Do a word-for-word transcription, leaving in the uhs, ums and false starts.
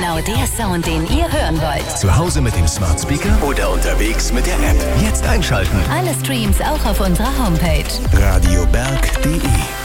genau der Sound, den ihr hören wollt. Zu Hause mit dem Smart Speaker oder unterwegs mit der App. Jetzt einschalten. Alle Streams auch auf unserer Homepage. radioberg punkt de